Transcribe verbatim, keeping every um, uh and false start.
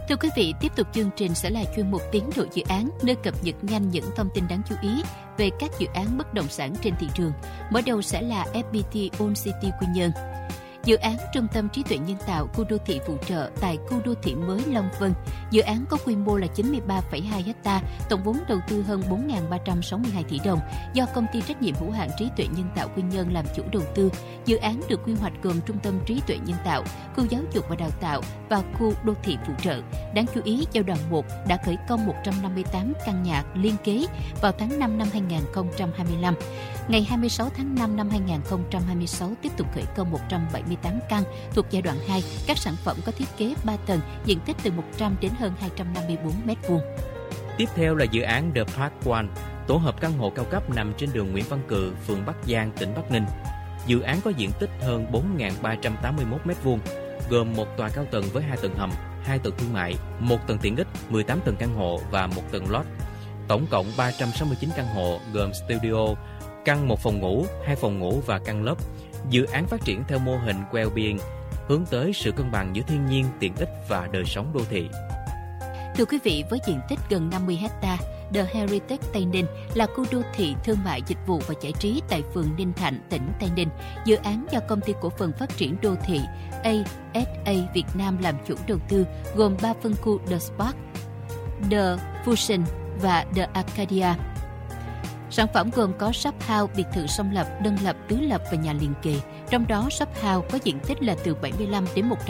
Thưa quý vị, tiếp tục chương trình sẽ là chuyên mục tiến độ dự án, nơi cập nhật nhanh những thông tin đáng chú ý về các dự án bất động sản trên thị trường. Mở đầu sẽ là ép pê tê Old City Quy Nhơn. Dự án Trung tâm trí tuệ nhân tạo khu đô thị phụ trợ tại khu đô thị mới Long Vân. Dự án có quy mô là chín mươi ba phẩy hai héc ta, tổng vốn đầu tư hơn bốn nghìn ba trăm sáu mươi hai tỷ đồng, do công ty trách nhiệm hữu hạn trí tuệ nhân tạo Quy Nhơn làm chủ đầu tư. Dự án được quy hoạch gồm trung tâm trí tuệ nhân tạo, khu giáo dục và đào tạo và khu đô thị phụ trợ. Đáng chú ý, giai đoạn một đã khởi công một trăm năm mươi tám căn nhà liên kế vào tháng năm năm hai nghìn không trăm hai mươi lăm. Ngày hai mươi sáu tháng năm năm hai nghìn không trăm hai mươi sáu tiếp tục khởi công một trăm bảy mươi tám căn thuộc giai đoạn hai. Các sản phẩm có thiết kế ba tầng, diện tích từ một trăm đến hơn hai trăm năm mươi tư mét vuông. Tiếp theo là dự án The Park One, tổ hợp căn hộ cao cấp nằm trên đường Nguyễn Văn Cừ, phường Bắc Giang, tỉnh Bắc Ninh. Dự án có diện tích hơn bốn nghìn ba trăm tám mươi mốt mét vuông, gồm một tòa cao tầng với hai tầng hầm, hai tầng thương mại, một tầng tiện ích, mười tám tầng căn hộ và một tầng lodge. Tổng cộng ba trăm sáu mươi chín căn hộ gồm studio, căn một phòng ngủ, hai phòng ngủ và căn lớp. Dự án phát triển theo mô hình well-being, hướng tới sự cân bằng giữa thiên nhiên, tiện ích và đời sống đô thị. Thưa quý vị, với diện tích gần năm mươi héc ta, The Heritage Tây Ninh là khu đô thị thương mại, dịch vụ và giải trí tại phường Ninh Thạnh, tỉnh Tây Ninh. Dự án do công ty cổ phần phát triển đô thị a ét a Việt Nam làm chủ đầu tư, gồm ba phân khu The Spark, The Fusion và The Arcadia. Sản phẩm gồm có shop house, biệt thự song lập, đơn lập, tứ lập và nhà liền kề. Trong đó shop house có diện tích là từ bảy mươi lăm đến một trăm